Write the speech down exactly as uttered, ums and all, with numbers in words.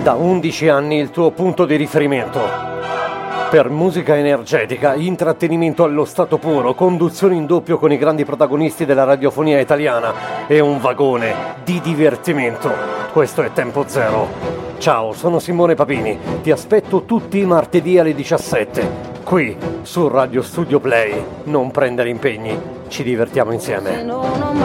Da undici anni il tuo punto di riferimento. Per musica energetica, intrattenimento allo stato puro, conduzione in doppio con i grandi protagonisti della radiofonia italiana e un vagone di divertimento. Questo è Tempo Zero. Ciao, sono Simone Papini. Ti aspetto tutti i martedì alle diciassette. Qui, su Radio Studio Play. Non prendere impegni. Ci divertiamo insieme.